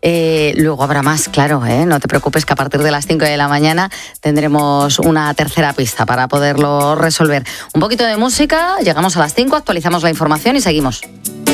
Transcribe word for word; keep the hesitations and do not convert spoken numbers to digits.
Eh, luego habrá más, claro, ¿eh? No te preocupes que a partir de las cinco de la mañana tendremos una tercera pista para poderlo resolver. Un poquito de música, llegamos a las cinco, actualizamos la información y seguimos.